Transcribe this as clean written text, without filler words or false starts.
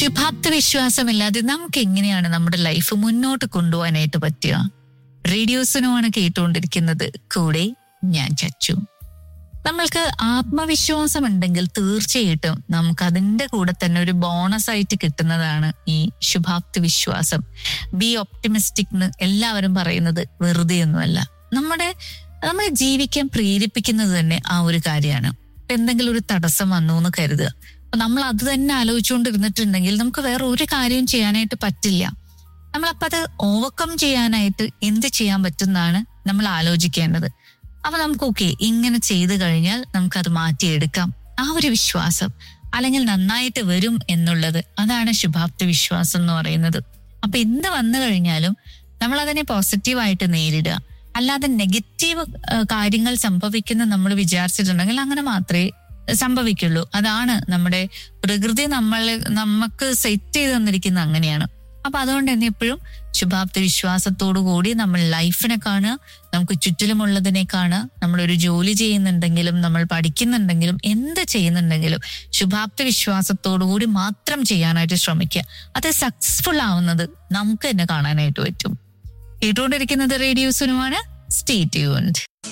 ശുഭാപ്തി വിശ്വാസമില്ലാതെ നമുക്ക് എങ്ങനെയാണ് നമ്മുടെ ലൈഫ് മുന്നോട്ട് കൊണ്ടുപോകാനായിട്ട് പറ്റുക? റേഡിയോസിനുമാണ് കേട്ടുകൊണ്ടിരിക്കുന്നത്. കൂടെ ഞാൻ ചച്ചു. നമ്മൾക്ക് ആത്മവിശ്വാസം ഉണ്ടെങ്കിൽ തീർച്ചയായിട്ടും നമുക്ക് അതിന്റെ കൂടെ തന്നെ ഒരു ബോണസ് ആയിട്ട് കിട്ടുന്നതാണ് ഈ ശുഭാപ്തി വിശ്വാസം. ബി ഒപ്റ്റിമിസ്റ്റിക് എന്ന് എല്ലാവരും പറയുന്നത് വെറുതെ ഒന്നുമല്ല. നമ്മളെ ജീവിക്കാൻ പ്രേരിപ്പിക്കുന്നത് തന്നെ ആ ഒരു കാര്യമാണ്. ഇപ്പൊ എന്തെങ്കിലും ഒരു തടസ്സം വന്നു എന്ന് കരുതുക, അപ്പൊ നമ്മൾ അത് തന്നെ ആലോചിച്ചുകൊണ്ടിരുന്നിട്ടുണ്ടെങ്കിൽ നമുക്ക് വേറെ ഒരു കാര്യവും ചെയ്യാനായിട്ട് പറ്റില്ല. നമ്മളപ്പോ അത് ഓവർകം ചെയ്യാനായിട്ട് എന്ത് ചെയ്യാൻ പറ്റുന്നതാണ് നമ്മൾ ആലോചിക്കേണ്ടത്. അപ്പൊ നമുക്ക് ഓക്കെ, ഇങ്ങനെ ചെയ്തു കഴിഞ്ഞാൽ നമുക്കത് മാറ്റിയെടുക്കാം. ആ ഒരു വിശ്വാസം, അല്ലെങ്കിൽ നന്നായിട്ട് വരും എന്നുള്ളത്, അതാണ് ശുഭാപ്തി വിശ്വാസം എന്ന് പറയുന്നത്. അപ്പൊ എന്ത് വന്നു കഴിഞ്ഞാലും നമ്മൾ അതിനെ പോസിറ്റീവായിട്ട് നേരിടുക. അല്ലാതെ നെഗറ്റീവ് കാര്യങ്ങൾ സംഭവിക്കുന്ന നമ്മൾ വിചാരിച്ചിട്ടുണ്ടെങ്കിൽ അങ്ങനെ മാത്രമേ സംഭവിക്കുള്ളൂ. അതാണ് നമ്മുടെ പ്രകൃതി നമുക്ക് സെറ്റ് ചെയ്ത് തന്നിരിക്കുന്ന അങ്ങനെയാണ്. അപ്പൊ അതുകൊണ്ട് തന്നെ എപ്പോഴും ശുഭാപ്തി വിശ്വാസത്തോടു കൂടി നമ്മൾ ലൈഫിനെ കാണുക, നമുക്ക് ചുറ്റിലുമുള്ളതിനെ കാണുക. നമ്മളൊരു ജോലി ചെയ്യുന്നുണ്ടെങ്കിലും നമ്മൾ പഠിക്കുന്നുണ്ടെങ്കിലും എന്ത് ചെയ്യുന്നുണ്ടെങ്കിലും ശുഭാപ്തി വിശ്വാസത്തോടു കൂടി മാത്രം ചെയ്യാനായിട്ട് ശ്രമിക്കുക. അത് സക്സസ്ഫുൾ ആവുന്നത് നമുക്ക് തന്നെ കാണാനായിട്ട് പറ്റും. കേട്ടുകൊണ്ടിരിക്കുന്നത് റേഡിയോ സുനുമാണ്. Stay tuned.